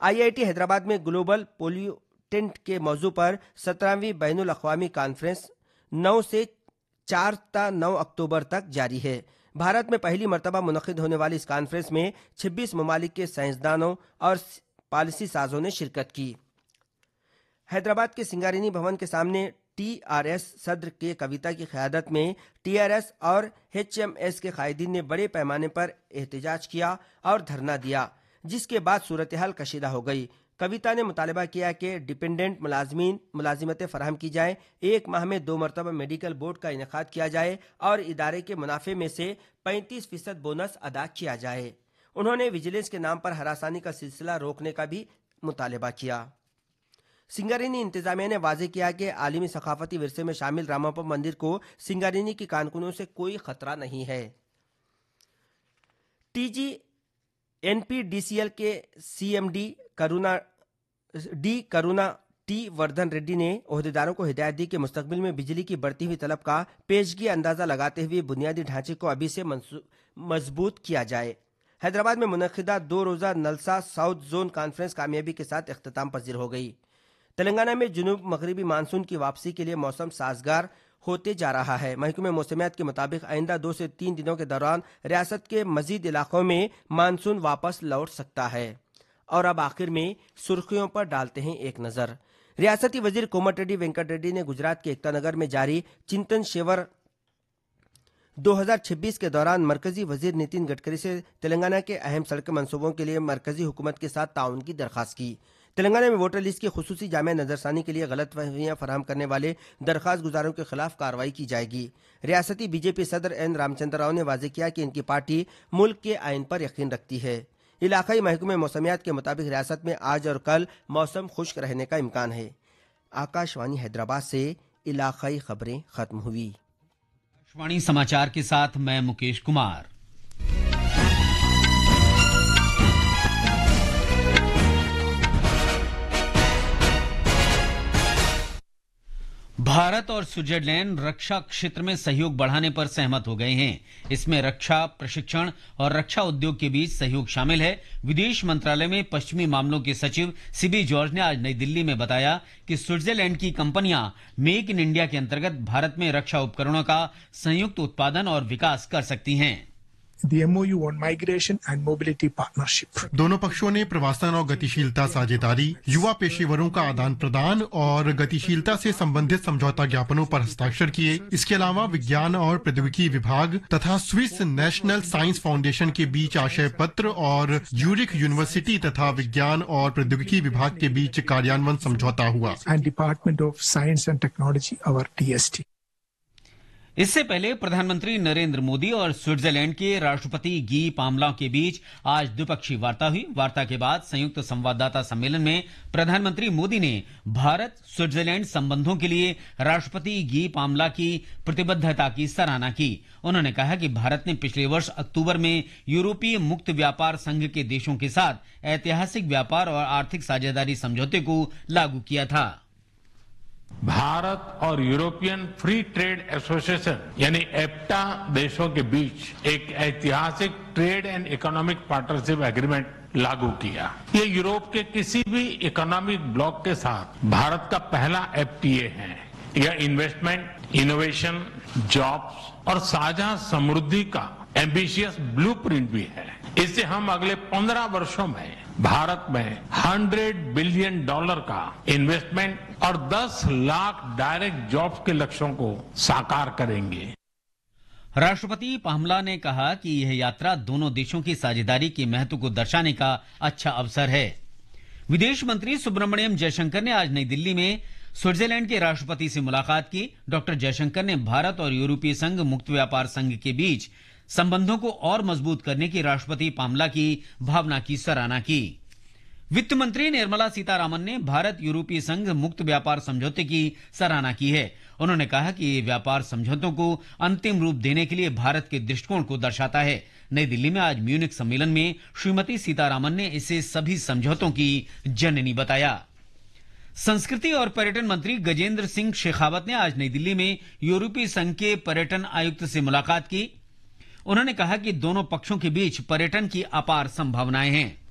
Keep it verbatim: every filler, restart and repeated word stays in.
IIT Hyderabad में global pollutant के मौजू पर सत्रहवीं बैनुल अक़वामी कॉन्फ्रेंस नौ से चार ता नौ अक्टूबर तक जारी है। भारत में पहली मर्तबा मुनक़िद होने वाली इस कॉन्फ्रेंस में छब्बीस ममालिक के साइंसदानों और पॉलिसी साजों ने शिरकत की। हैदराबाद के सिंगारेनी भवन के सामने टीआरएस सदर के कविता की क़यादत में टीआरएस और एचएमएस के कायदीन ने बड़े पैमाने पर एहतजाज किया और धरना दिया, जिसके बाद सूरत हाल कशीदा हो गई। कविता ने मुतालबा किया कि डिपेंडेंट मुलाजमीन मुलाजिमतें फराहम की जाएं, एक माह में दो मरतबा मेडिकल बोर्ड का इनेकाद किया जाए और इदारे के मुनाफे में से पैंतीस फीसद बोनस अदा किया जाए। उन्होंने विजिलेंस के नाम पर हरासानी का सिलसिला रोकने का भी मुतालबा किया। सिंगारेनी इंतजामिया ने वाजे किया कि आलिमी सकाफती विरसे में शामिल रामाप्पा मंदिर को सिंगारेनी की कारकुनों से कोई खतरा नहीं है। टीजी एनपीडीसीएल के सीएमडी करुणा डी करुणा टी वर्धन रेड्डी ने ओहदेदारों को हिदायत दी कि मुस्तकबिल में बिजली की बढ़ती हुई तलब का पेशगी अंदाजा लगाते हुए बुनियादी ढांचे को अभी से मजबूत किया जाए। हैदराबाद में मुनक़िदा दो रोज़ा नलसा साउथ जोन कॉन्फ्रेंस कामयाबी के साथ इख्तिताम पजीर हो गई। तेलंगाना में जुनूब मगरबी मानसून की वापसी के लिए मौसम साजगार होते जा रहा है। महकमे मौसमियात के मुताबिक आइंदा दो से तीन दिनों के दौरान रियासत के मजीद इलाकों में मानसून वापस लौट सकता है। और अब आखिर में सुर्खियों पर डालते हैं एक नजर। रियासती वजीर कोमटिरेड्डी वेंकट रेड्डी ने गुजरात के एकतानगर में जारी चिंतन शेवर दो हज़ार छब्बीस के दौरान मरकजी वजीर नितिन गडकरी से तेलंगाना के अहम सड़क मंसूबों के लिए मरकजी हुकूमत के साथ ताउन की दरख्वास्त की। तेलंगाना में वोटर लिस्ट की खुसूसी जामे नजरसानी के लिए गलत फहमियां फराहम करने वाले दरख्वास्त गुजारों के खिलाफ कार्रवाई की जाएगी। रियासती बीजेपी सदर एन रामचंद्र राव ने वाजे किया कि इनकी पार्टी मुल्क के आइन पर यकीन रखती है। इलाकाई महकमे मौसमियात के मुताबिक रियासत में आज और कल मौसम खुश्क रहने का इम्कान है। आकाशवाणी हैदराबाद से इलाकाई खबरें खत्म हुई। आकाशवाणी समाचार के साथ मैं मुकेश कुमार। भारत और स्विट्जरलैंड रक्षा क्षेत्र में सहयोग बढ़ाने पर सहमत हो गए हैं। इसमें रक्षा प्रशिक्षण और रक्षा उद्योग के बीच सहयोग शामिल है। विदेश मंत्रालय में पश्चिमी मामलों के सचिव सीबी जॉर्ज ने आज नई दिल्ली में बताया कि स्विट्जरलैंड की कंपनियां मेक इन इंडिया के अंतर्गत भारत में रक्षा उपकरणों का संयुक्त उत्पादन और विकास कर सकती हैं। The M O U on Migration and Mobility Partnership. दोनों पक्षों ने प्रवासन और गतिशीलता साझेदारी, युवा पेशेवरों का आदान प्रदान और गतिशीलता से संबंधित समझौता ज्ञापनों पर हस्ताक्षर किए। इसके अलावा विज्ञान और प्रौद्योगिकी विभाग तथा स्विस नेशनल साइंस फाउंडेशन के बीच आशय पत्र और यूरिक यूनिवर्सिटी तथा विज्ञान और प्रौद्योगिकी विभाग के बीच कार्यान्वयन समझौता हुआ। And Department of Science and Technology, our D S T. इससे पहले प्रधानमंत्री नरेंद्र मोदी और स्विट्जरलैंड के राष्ट्रपति गी पामलाव के बीच आज द्विपक्षीय वार्ता हुई। वार्ता के बाद संयुक्त संवाददाता सम्मेलन में प्रधानमंत्री मोदी ने भारत स्विट्जरलैंड संबंधों के लिए राष्ट्रपति गी पामला की प्रतिबद्धता की सराहना की। उन्होंने कहा कि भारत ने पिछले वर्ष अक्टूबर में यूरोपीय मुक्त व्यापार संघ के देशों के साथ ऐतिहासिक व्यापार और आर्थिक साझेदारी समझौते को लागू किया था। भारत और यूरोपियन फ्री ट्रेड एसोसिएशन यानी एप्टा देशों के बीच एक ऐतिहासिक trade and economic partnership agreement लागू किया। ये यूरोप के किसी भी इकोनॉमिक ब्लॉक के साथ भारत का पहला एफटीए है। यह इन्वेस्टमेंट, इनोवेशन, जॉब्स और साझा समृद्धि का एम्बिशियस ब्लूप्रिंट भी है। इससे हम अगले पंद्रह वर्षों में भारत में सौ बिलियन डॉलर का इन्वेस्टमेंट और दस लाख डायरेक्ट जॉब्स के लक्ष्यों को साकार करेंगे। राष्ट्रपति पामला ने कहा कि यह यात्रा दोनों देशों की साझेदारी के महत्व को दर्शाने का अच्छा अवसर है। विदेश मंत्री सुब्रमण्यम जयशंकर ने आज नई दिल्ली में स्विट्जरलैंड के राष्ट्रपति से मुलाकात की। डॉक्टर जयशंकर ने भारत और यूरोपीय संघ मुक्त व्यापार संघ के बीच संबंधों को और मजबूत करने की राष्ट्रपति पामला की भावना की सराहना की। वित्त मंत्री निर्मला सीतारामन ने भारत यूरोपीय संघ मुक्त व्यापार समझौते की सराहना की है। उन्होंने कहा कि ये व्यापार समझौतों को अंतिम रूप देने के लिए भारत के दृष्टिकोण को दर्शाता है। नई दिल्ली में आज म्यूनिख सम्मेलन में श्रीमती सीतारामन ने इसे सभी समझौतों की जननी बताया। संस्कृति और पर्यटन मंत्री गजेंद्र सिंह शेखावत ने आज नई दिल्ली में यूरोपीय संघ के पर्यटन आयुक्त से मुलाकात की। उन्होंने कहा कि दोनों पक्षों के बीच पर्यटन की अपार संभावनाएं हैं।